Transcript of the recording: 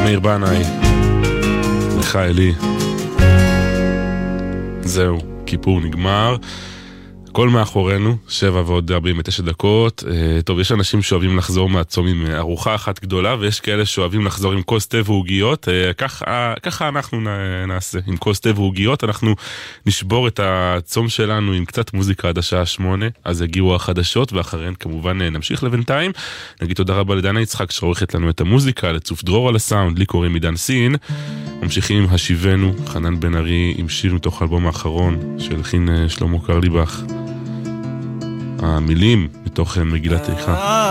מאיר בנאי, לך אלי. זהו, כיפור נגמר, הכל מאחורינו, 7 ועוד 49 דקות. טוב, יש אנשים שאוהבים לחזור מהצום עם ארוחה אחת גדולה, ויש כאלה שאוהבים לחזור עם כוס תה ועוגיות. ככה אנחנו נעשה, עם כוס תה ועוגיות. אנחנו נשבור את הצום שלנו עם קצת מוזיקה עד השעה 8, אז יגיעו החדשות, ואחריהן כמובן נמשיך לבינתיים. נגיד תודה רבה לדנה יצחק שעורכת לנו את המוזיקה, לצוף דרור על הסאונד, לי קוראים עידן סין. ממשיכים עם השיבנו, חנן בן ארי, עם שיר מתוך האלבום האחרון שהלחין שלמה קרליבך. המילים מתוך מגילת איכה.